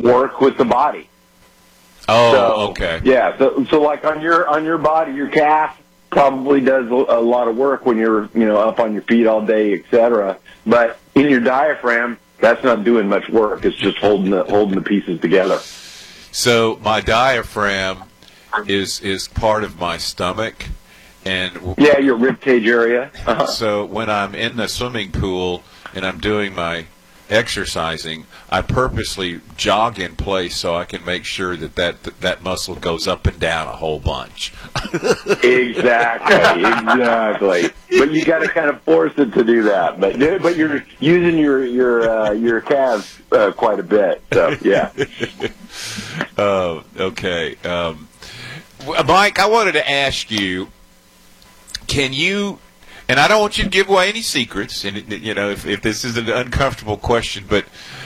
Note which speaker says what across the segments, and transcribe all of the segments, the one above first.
Speaker 1: work with the body.
Speaker 2: Oh,
Speaker 1: so,
Speaker 2: okay.
Speaker 1: Yeah, so like on your body, your calf probably does a lot of work when you're up on your feet all day, etc. But in your diaphragm, that's not doing much work. It's just holding the pieces together.
Speaker 2: So my diaphragm is part of my stomach, and
Speaker 1: yeah, your rib cage area.
Speaker 2: So when I'm in the swimming pool and I'm doing my exercising, I purposely jog in place so I can make sure that muscle goes up and down a whole bunch.
Speaker 1: Exactly. But you got to kind of force it to do that. But you're using your calves quite a bit. So yeah.
Speaker 2: Oh, okay. Mike, I wanted to ask you, can you? And I don't want you to give away any secrets, and if this is an uncomfortable question, but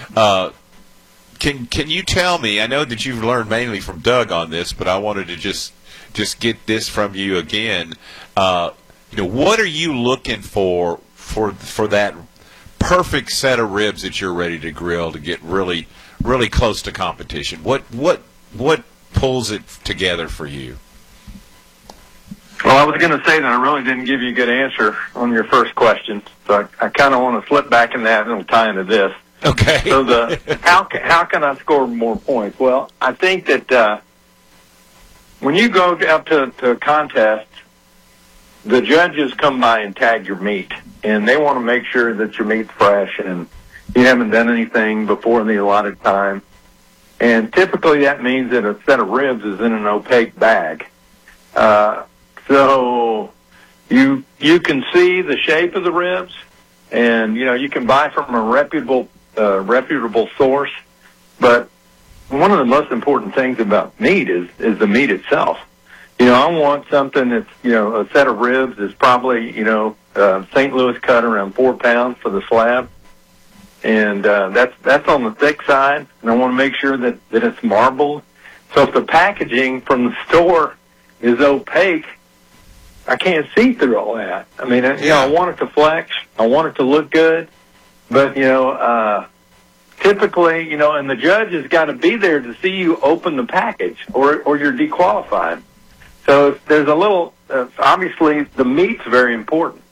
Speaker 2: can you tell me? I know that you've learned mainly from Doug on this, but I wanted to just get this from you again. What are you looking for that perfect set of ribs that you're ready to grill to get really really close to competition? What pulls it together for you?
Speaker 3: Well, I was going to say that I really didn't give you a good answer on your first question, so I kind of want to slip back in that and it'll tie into this.
Speaker 2: Okay.
Speaker 3: So how can I score more points? Well, I think that when you go out to a contest, the judges come by and tag your meat, and they want to make sure that your meat's fresh and you haven't done anything before the allotted time. And typically that means that a set of ribs is in an opaque bag. So you can see the shape of the ribs, and you can buy from a reputable source. But one of the most important things about meat is the meat itself. I want something that's a set of ribs is probably St. Louis cut around 4 pounds for the slab, and that's on the thick side. And I want to make sure that it's marbled. So if the packaging from the store is opaque, I can't see through all that. I mean, I want it to flex. I want it to look good. But, typically, and the judge has got to be there to see you open the package or you're disqualified. So there's a little, obviously, the meat's very important.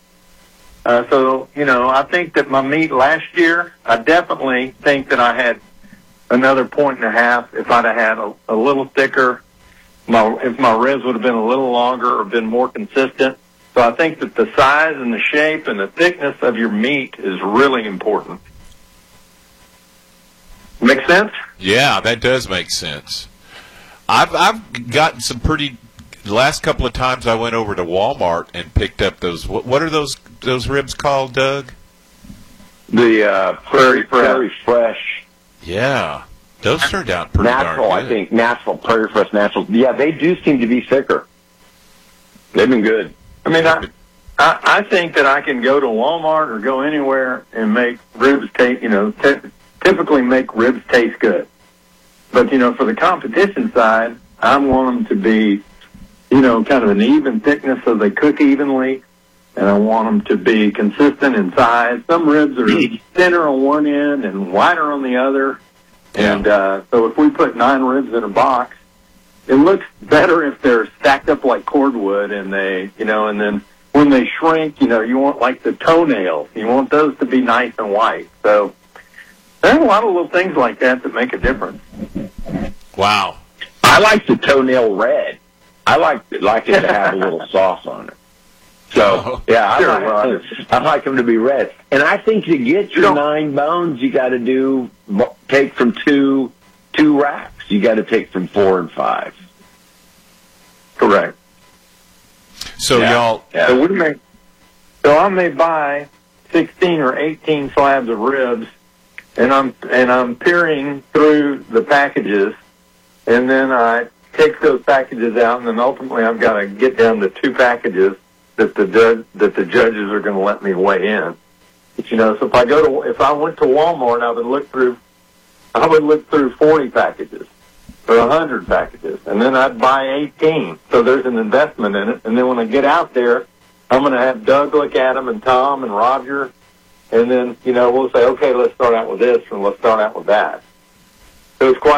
Speaker 3: I think that my meat last year, I definitely think that I had another 1.5 if I'd have had a little thicker. If my ribs would have been a little longer or been more consistent. So I think that the size and the shape and the thickness of your meat is really important. Make sense?
Speaker 2: Yeah, that does make sense. I've gotten some pretty. The last couple of times I went over to Walmart and picked up those. What are those ribs called, Doug?
Speaker 1: The Prairie Fresh.
Speaker 2: Yeah. Those turned out pretty
Speaker 1: natural,
Speaker 2: darn good.
Speaker 1: I think. Natural, Prairie Fresh Natural. Yeah, they do seem to be thicker. They've been good.
Speaker 3: I mean, I think that I can go to Walmart or go anywhere and make ribs taste, typically make ribs taste good. But, for the competition side, I want them to be, kind of an even thickness so they cook evenly. And I want them to be consistent in size. Some ribs are thinner on one end and wider on the other. And so if we put 9 ribs in a box, it looks better if they're stacked up like cordwood, and they, and then when they shrink, you want like the toenails. You want those to be nice and white. So there's a lot of little things like that make a difference.
Speaker 2: Wow.
Speaker 1: I like the toenail red. I like it to have a little sauce on it. So, yeah, I like them to be red. And I think to get your 9 bones, you got to take from two racks. You got to take from 4 and 5.
Speaker 3: Correct.
Speaker 2: So y'all.
Speaker 3: Yeah. So I may buy 16 or 18 slabs of ribs, and I'm peering through the packages, and then I take those packages out, and then ultimately I've got to get down to 2 packages that the judges are going to let me weigh in. So if I went to Walmart, I would look through 40 packages or 100 packages, and then I'd buy 18. So there's an investment in it. And then when I get out there, I'm going to have Doug look at them, and Tom and Roger, and then we'll say, okay, let's start out with this and let's start out with that. So it's quite